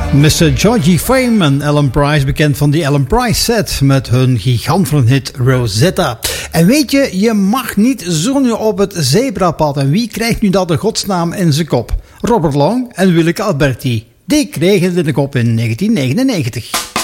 Mr. Georgie Fame en Ellen Price, bekend van die Ellen Price set met hun gigant van hit Rosetta. En weet je, je mag niet zonnen op het zebrapad. En wie krijgt nu dat de godsnaam in zijn kop? Robert Long en Willeke Alberti. Die kregen het in de kop in 1999.